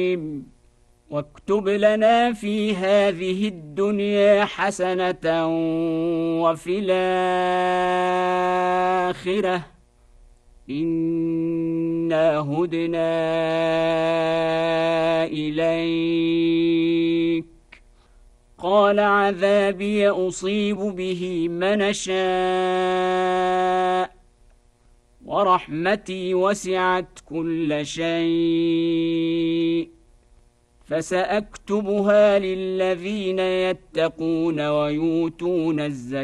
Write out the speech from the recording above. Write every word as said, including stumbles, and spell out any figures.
واكتب لنا في هذه الدنيا حسنة وفي الآخرة إنا هدنا إليك. قال عذابي أصيب به من شاء ورحمتي وسعت كل شيء فسأكتبها للذين يتقون ويؤتون الزكاة